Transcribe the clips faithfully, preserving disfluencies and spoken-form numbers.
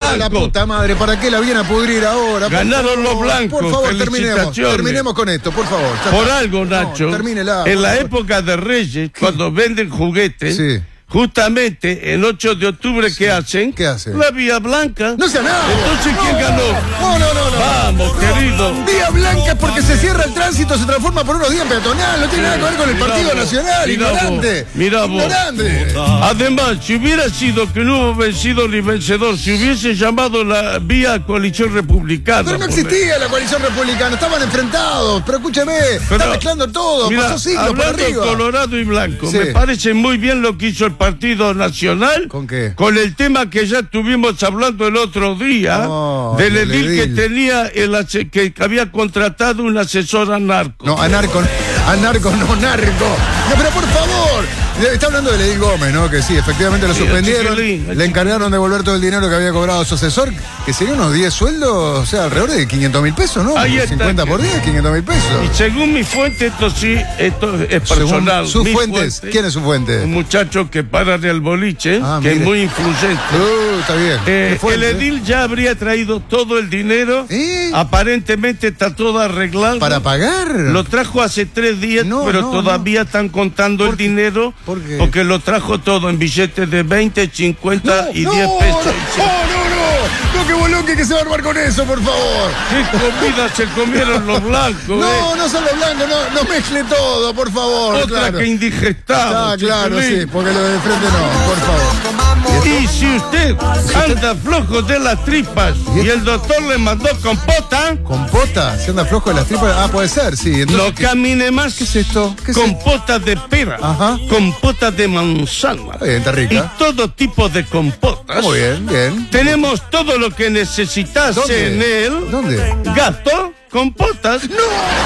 blancos. La puta madre, ¿para qué la vienen a pudrir ahora? Ganaron los blancos. Por favor, terminemos. Terminemos con esto, por favor. Por algo, Nacho, no, termínela, en la favor. época de Reyes, ¿qué? Cuando venden juguetes, sí. justamente el ocho de octubre, sí. ¿qué hacen? ¿Qué hacen? La Vía Blanca. No sea nada. Entonces, no, ¿quién ganó? No, no, no, no. Vamos, no, querido. Vía Blanca es porque se cierra el tránsito, se transforma por unos días peatonal. No tiene nada que ver con el Mirá Partido vos, Nacional. mirá Ignorante. Vos, mirá vos. Ignorante. Además, si hubiera sido que no hubo vencido ni vencedor, si hubiese llamado la Vía Coalición Republicana. Pero no existía la coalición republicana, estaban enfrentados. Pero escúcheme, Pero, está mezclando todo. Mira, pasó siglos por hablando arriba. Colorado y Blanco, Sí. me parece muy bien lo que hizo el Partido Nacional. ¿Con qué? Con el tema que ya estuvimos hablando el otro día, No, del del edil que edil. tenía el ase- que había contratado un asesor anarco. No, anarco, anarco, no narco. No, pero por favor. Está hablando de Edil Gómez, ¿no? Que sí, efectivamente lo Sí, el suspendieron. chiquilín, el Le encargaron de devolver todo el dinero que había cobrado su asesor, que sería unos diez sueldos, o sea, alrededor de quinientos mil pesos, ¿no? Ahí está. cincuenta por diez, quinientos mil pesos. Y según mi fuente, esto sí, esto es personal. Según sus mi fuentes. fuente, ¿Quién es su fuente? Un muchacho que para en el boliche, Ah, que mire. es muy influyente. Uh, está bien. Eh, ¿Qué fuente? el edil ya habría traído todo el dinero. ¿Eh? Aparentemente está todo arreglado. ¿Para pagar? Lo trajo hace tres días, No, pero no, todavía no. están contando el ¿Por qué? dinero. ¿Por qué? Porque lo trajo todo en billetes de veinte, cincuenta No, y no, diez no, pesos. no, no, no, no, que bolonque que se va a armar con eso, por favor. ¿Qué comida se comieron los blancos? No, eh? no son los blancos, no, no mezcle todo, por favor. Otra claro. que indigestado. Ah, claro, chiquilín. sí, porque lo de frente no, por favor. Y si usted anda flojo de las tripas ¿Y y el doctor le mandó compota, ¿Compota? ¿Se anda flojo de las tripas? Ah, puede ser, sí. Entonces, no camine más. ¿qué es esto? ¿Qué es esto? Compota de pera, Ajá. compota de manzana Está bien, está rica. y todo tipo de compotas. Muy bien, bien. Tenemos todo lo que necesitas ¿Dónde? en él. ¿Dónde? Gato, compotas. ¡No!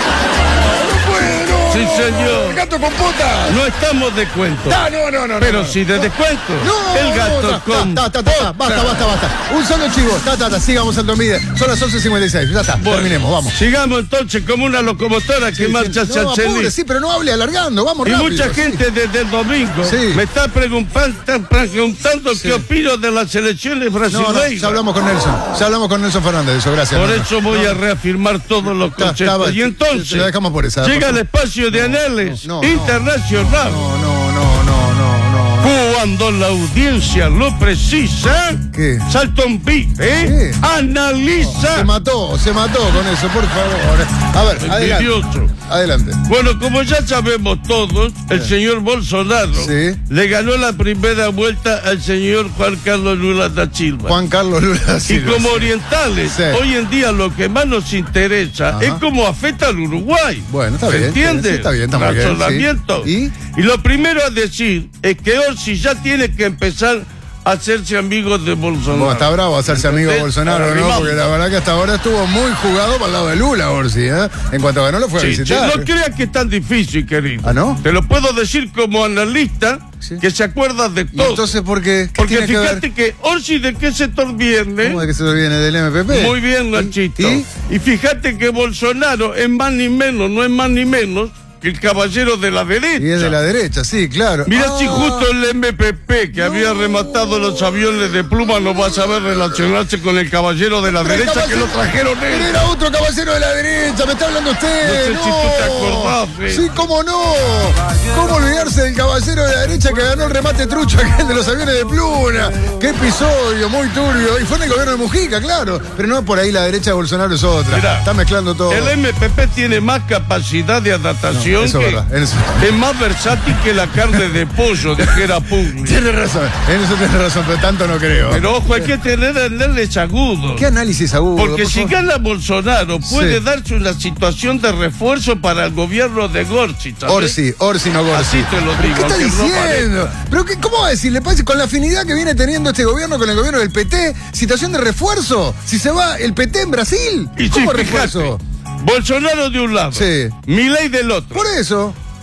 ¡No puedo! no! Sí, señor. ¡Gato compota! No estamos de cuento. Ah, no, no, no. Pero no, sí de no. descuento. No, el gato no, ta, con. ta, ta, ta, ta, basta, basta, basta. Un solo chivo. Ta, ta, ta, sigamos al domide. Son las once cincuenta y seis. Ya está, Bueno, terminemos, vamos. Sigamos entonces como una locomotora que Sí, marcha sí. hacia No, el apure, Chelín. sí, pero no hable alargando, vamos Y rápido. mucha sí. gente desde el domingo Sí. me está preguntando, está preguntando Sí. qué opino de las elecciones No, brasileñas. no, ya hablamos con Nelson. Ya hablamos con Nelson Fernández de eso, gracias. Por no, no. eso voy a reafirmar todos los Está- conceptos. estaba- y entonces, te lo dejamos por esa, llega por el espacio de anales no, no. internacional. No, no, no, no, no, no. Cuando la audiencia lo precisa, ¿Qué? Salton Beat, ¿eh? ¿Qué? Analiza. Se mató, se mató con eso, por favor. A ver, adelante. Envidioso. Adelante. Bueno, como ya sabemos todos, el señor Bolsonaro Sí. le ganó la primera vuelta al señor Juan Carlos Lula da Silva. Juan Carlos Lula Y Silva. como orientales, Sí. hoy en día lo que más nos interesa Ajá. es cómo afecta al Uruguay. Bueno, está ¿Se bien, entiende? sí, está bien, está muy bien, Razonamiento. sí. ¿Y? lo primero a decir es que Orsi ya tiene que empezar a hacerse amigo de Bolsonaro. Bueno, está bravo hacerse amigo de ¿Entendés? Bolsonaro, ¿no? Arrimamos. Porque la verdad que hasta ahora estuvo muy jugado para el lado de Lula, Orsi, ¿eh? En cuanto ganó lo fue a Sí, visitar. sí, no creas que es tan difícil, querido. ¿Ah, no? Te lo puedo decir como analista Sí. que se acuerda de ¿Y todo. entonces por qué? ¿Qué Porque tiene que ver? fíjate que Orsi, ¿de qué sector viene? ¿Cómo es que se lo viene del M P P? Muy bien, Nachito. ¿Y? Y fíjate que Bolsonaro es más ni menos, no es más ni menos que el caballero de la derecha. Y es de la derecha, sí, claro. Mira Ah, si justo el M P P que había rematado los aviones de pluma no va a saber relacionarse con el caballero de la pero el derecha que lo caballero- trajeron pero él. era otro caballero de la derecha, me está hablando usted. No sé si tú te acordás, eh. Sí, cómo no. ¿Cómo olvidarse del caballero de la derecha que ganó el remate trucho aquel de los aviones de pluma? Qué episodio, muy turbio. Y fue en el gobierno de Mujica, claro. Pero no por ahí la derecha de Bolsonaro es otra. Mirá, está mezclando todo. El M P P tiene más capacidad de adaptación No, eso es que verdad, eso- es más versátil que la carne de pollo, dijera Puglia. Tiene razón, en eso tiene razón, pero tanto no creo. Pero ojo, hay que tener análisis agudo. ¿Qué análisis agudo? Porque por si favor? gana Bolsonaro, puede Sí. darse una situación de refuerzo para el gobierno de Gorsi, ¿sabes? Orsi, Orsi no Gorsi. Así te lo ¿Pero digo, ¿Qué está aunque no diciendo? parezca. ¿Pero qué, cómo va a decir? ¿Le parece con la afinidad que viene teniendo este gobierno con el gobierno del P T? ¿Situación de refuerzo? Si se va el P T en Brasil, Y sí, ¿cómo fíjate, refuerzo? Bolsonaro de un lado, Sí. Milei del otro. Por eso.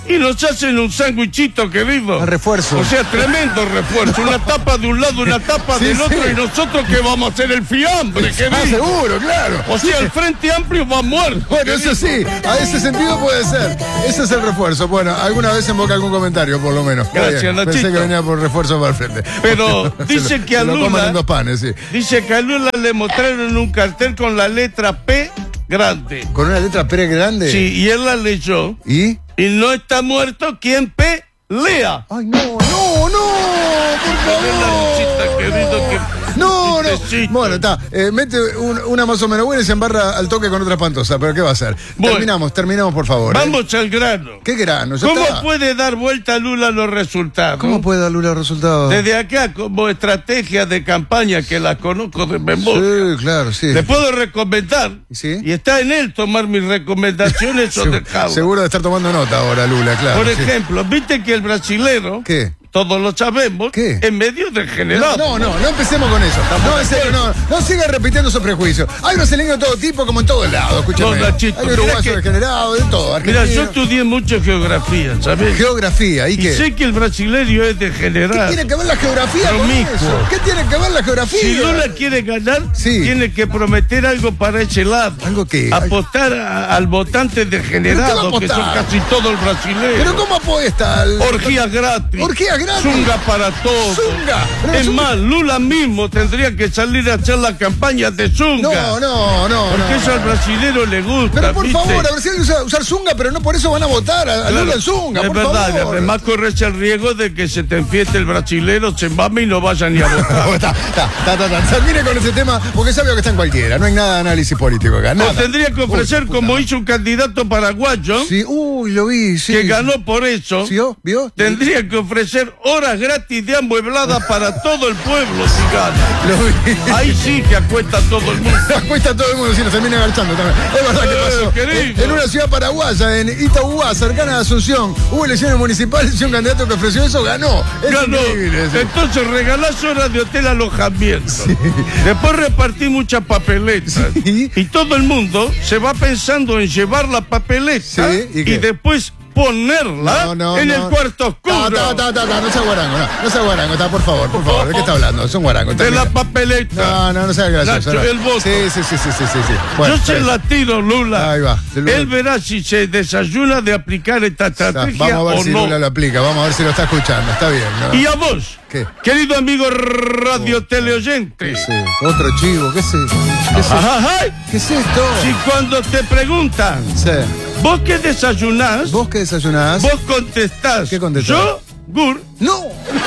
y nos hacen un sándwichito, querido. Al refuerzo. O sea, tremendo refuerzo. Una tapa de un lado, una tapa Sí, del sí. otro, y nosotros que vamos a hacer el fiambre, querido. Ah, seguro, claro. O sea, el Frente Amplio va muerto. Bueno, eso sí, a ese sentido puede ser. Ese es el refuerzo. Bueno, alguna vez invoca algún comentario, por lo menos. Está Gracias, bien. Pensé Nachito. que venía por refuerzo para el frente. Pero Se dice lo- que a se lo Lula- coman en dos panes, sí. Dice que a Lula le mostraron un cartel con la letra P grande. Con una letra P grande. Sí, y él la leyó. ¿Y? Y no está muerto quien pelea. Ay, no, no, no, por Dale la favor. luchita, querido, que- No, no. Chistecito. Bueno, está. Eh, mete un- una más o menos buena y se embarra al toque con otra espantosa. Pero ¿qué va a hacer? Bueno. Terminamos, terminamos, por favor. ¿eh? Vamos al grano. ¿Qué grano? ¿Ya ¿Cómo está? puede dar vuelta Lula a los resultados? ¿Cómo puede dar Lula los resultados? Desde acá, como estrategia de campaña que la conozco de memoria, Sí, claro, sí. le puedo recomendar, ¿Sí? y está en él tomar mis recomendaciones o Segu- dejarlas. Seguro de estar tomando nota ahora, Lula, claro. Por sí. ejemplo, viste que el brasilero, ¿Qué? todos lo sabemos, ¿Qué? es medio degenerado. No, no, no empecemos con eso. No, en serio, no. No siga repitiendo esos prejuicios. Hay brasileños de todo tipo, como en todos lados, escúchame. No, Nachito, Hay mira uruguayos que- degenerados, de todo. Mira, yo argentinos. estudié mucho geografía, ¿sabes? Geografía, ¿y Y qué? sé que el brasileño es ¿Qué degenerado. tiene que ver la geografía con Promiscuo. eso? ¿Qué tiene que ver la geografía? Si Lula quiere ganar, Sí. tiene que prometer algo para ese lado. ¿Algo qué? Apostar a- al votante ¿Pero degenerado, qué que va a son apostar? casi todos los brasileños. ¿Pero cómo apuesta? al- Orgías gratis. Orgías gratis. Zunga para todos. Zunga. Pero Es zunga- más, Lula mismo tendría que salir a hacer la campaña de Zunga. No, no, no. Porque no, eso al no. brasilero le gusta. Pero por ¿viste? favor, a ver si hay que usar, usar Zunga, pero no por eso van a votar a, a Claro, Lula en Zunga, es por verdad, y favor. además corres el riesgo de que se te enfieste el brasilero, se mame y no vaya ni a votar. está, está, está, está, está. Termine con ese tema, porque sabe que está en cualquiera. No hay nada de análisis político acá. O Nada. tendría que ofrecer, Uy, puta como madre. hizo un candidato paraguayo, Sí, uy, lo vi, sí. que ganó por eso, ¿Sí, vio? ¿Vio? tendría que ofrecer horas gratis de amueblada para todo el pueblo si gana. Lo vi. Ahí sí que acuesta a todo el mundo. Cuesta todo el mundo si nos termina agachando también. Es verdad que Eh, pasó. querido. En una ciudad paraguaya, en Itaúba, cercana a Asunción, hubo elecciones municipales y un candidato que ofreció eso ganó. Es Ganó. increíble eso. Entonces regalás horas de hotel alojamiento. Después repartí muchas papeletas. Sí. Y todo el mundo se va pensando en llevar la papeleta Sí, ¿y y, qué? después ponerla No, no, en no. el cuarto oscuro. Ta, ta, ta, ta, no sea guarango, no, no sea guarango, está, por favor, por favor, ¿de qué está hablando? Son guarangos. De la termina. papeleta. No, no, no sea gracioso. Nacho, no. el voto. Sí, sí, sí, sí, sí, sí. sí. Bueno, Yo está se bien. la tiro, Lula. Ahí va. Lula- Él verá si se desayuna de aplicar esta Está, estrategia vamos a ver o si no. Lula lo aplica, vamos a ver si lo está escuchando, está bien. ¿no? Y a vos, ¿Qué? querido amigo radio teleoyente. Sí, otro chivo, ¿qué es, ¿qué es, Ajá, ay, ¿qué es esto? si cuando te preguntan, Sí. ¿vos qué desayunás? ¿Vos qué desayunás? Vos contestás. ¿Qué contestás? Yo, Gur. No.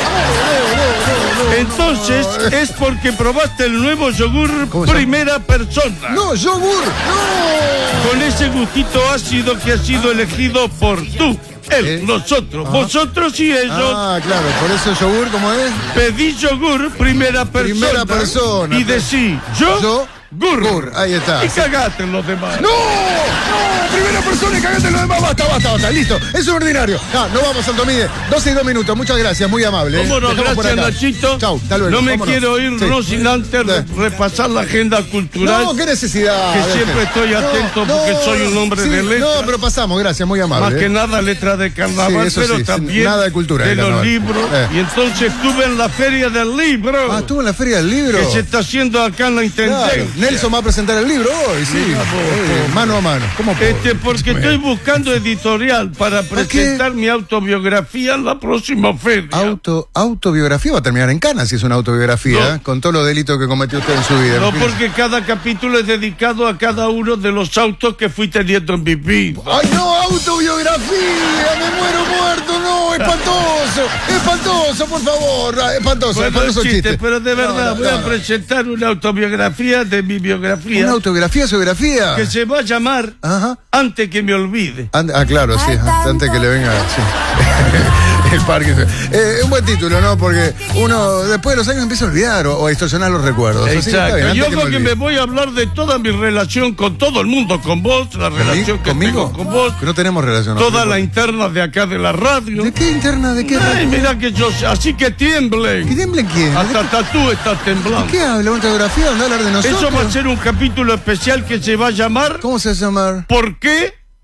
Entonces es porque probaste el nuevo yogur ¿Cómo se llama? primera persona. No, yogur. No. Con ese gustito ácido que ha sido elegido por tú, él, ¿Eh? nosotros, Ah. vosotros y ellos. Ah, claro, por eso el yogur, ¿cómo es? Pedí yogur primera persona. Primera persona. Y decí, yo, Yo, gur. gur, ahí está. Y cagate en los demás. ¡No! ¡No! Primera persona y cagate lo demás. Basta, basta, basta. Listo. Es un ordinario. No, no vamos, Santo Mide. doce y dos minutos. Muchas gracias. Muy amable. ¿eh? ¿Cómo no? Dejamos por Gracias, acá. Nachito. Chau, hasta luego. No me Vámonos. quiero ir, Sí. no sin antes re- Sí. repasar la agenda cultural. No, qué necesidad. Que Deje. siempre estoy atento porque soy un hombre sí, de letras. No, pero pasamos. Gracias. Muy amable. Más que ¿eh? nada letra de carnaval, Sí, eso pero sí, también nada de cultura de de los carnaval. libros. Eh. Y entonces estuve en la feria del libro Ah, estuvo en la Feria del Libro. que se está haciendo acá en la Intendencia. Claro. Nelson va a presentar el libro hoy, sí. Mira vos, Eh, vos. mano a mano. ¿Cómo puedo? Este, porque estoy buscando editorial para presentar mi autobiografía en la próxima feria. Auto, autobiografía va a terminar en cana si es una autobiografía, No. ¿eh? Con todos los delitos que cometió usted en su vida. No, porque cada capítulo es dedicado a cada uno de los autos que fui teniendo en mi vida. ¡Ay, no! ¡Autobiografía! ¡Me muero muerto! ¡No! ¡Espantoso! ¡Espantoso, por favor! Ah, ¡Espantoso! Bueno, ¡Espantoso chiste, chiste! pero de verdad No, no, voy no, a no. presentar una autobiografía de mi biografía ¿Una autobiografía, biografía? que se va a llamar Ajá. Antes que me olvide. And- ah, claro, sí, antes que le venga. Sí. El parque. Eh, un buen título, ¿no? Porque uno después de los años empieza a olvidar o, o a distorsionar los recuerdos. Así que está Exacto. bien, antes Yo que creo me que olvide. me voy a hablar de toda mi relación con todo el mundo, con vos, la relación que ¿Conmigo? tengo con vos, Que no tenemos relación. toda ¿no? la interna de acá de la radio. ¿De qué interna? ¿De qué? Ay, mira que yo, así que ¿Qué tiemblen. tiemblen quién? Hasta Tatú está temblando. ¿De qué habla? ¿Una autobiografía? ¿Dónde hablar de nosotros? Eso va a ser un capítulo especial que se va a llamar ¿Cómo se llama? ¿Por qué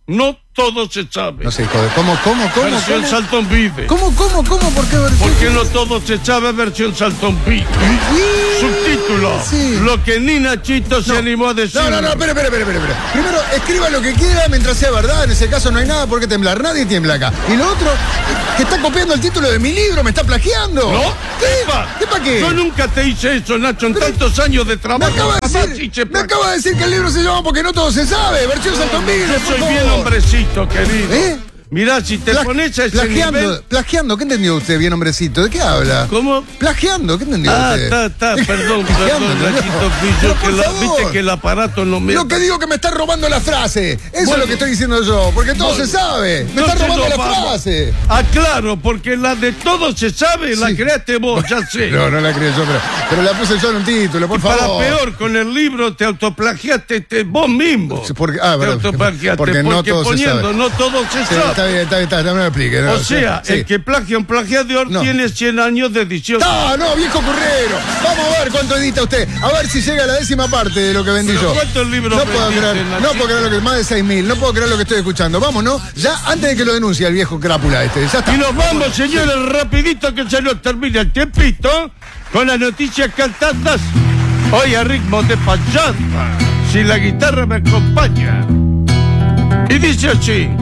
no todo se sabe. No sé, joder. ¿Cómo, cómo, cómo? Versión ¿Cómo? Salton Vive. ¿Cómo, cómo, cómo? ¿Por qué versión? Porque no todo se sabe, versión Salton Vive. Subtítulo. Sí. Lo que ni Nachito se No. animó a decir. No, no, no, espera, espera, espera, espera. Primero, escriba lo que quiera mientras sea verdad. En ese caso no hay nada por qué temblar. Nadie tiembla acá. Y lo otro, que está copiando el título de mi libro, me está plagiando. ¿No? ¿Qué? Epa, ¿Qué para qué? Yo nunca te hice eso, Nacho, en Pero- tantos años de Me trabajo. acaba, de jamás decir, hice me pla- acaba de decir que el libro se llama Porque no todo se sabe. Versión Salton Vive, Yo por soy favor. bien hombrecito, querido. ¿Eh? Mirá, si te Pla- pones a ese plagiando, nivel... plagiando, ¿qué entendió usted, bien hombrecito? ¿De qué habla? ¿Cómo? Plagiando, ¿qué entendió Ah, usted? está, está, perdón, Plagiando, perdón, ¿no? Nachito Pero Pillo, por que la, favor. viste que el aparato no me... Lo que digo que me está robando la frase. Eso Bueno. es lo que estoy diciendo yo. Porque todo Bueno. se sabe. Me Entonces está robando nos la vamos. frase. Ah, claro, porque la de todo se sabe, la Sí. creaste vos, ya sé. No, no la creí yo, pero, pero la puse yo en un título, por Para favor. peor, con el libro te autoplagiaste te- vos mismo. Sí, porque- ah, te bueno, autoplagiaste porque no todo se poniendo sabe. no todo se Sí, sabe. está bien, está bien, está bien, no me lo explique. no, O sí, sea, sí. el que plagia un plagiador No. tiene cien años de edición. No, no, viejo currero. Vamos a ver cuánto edita usted. A ver si llega a la décima parte de lo que vendí Pero yo. ¿cuántos libros no puedo vendiste, creer, Nachito? no puedo creer lo que más de seis mil. No puedo creer lo que estoy escuchando. Vamos, ¿no? Ya antes de que lo denuncie el viejo crápula este. Ya está. Y nos vamos, señores, rapidito que se nos termina el tiempito con las noticias cantadas. Hoy a ritmo de pachata, si la guitarra me acompaña. Y dice así.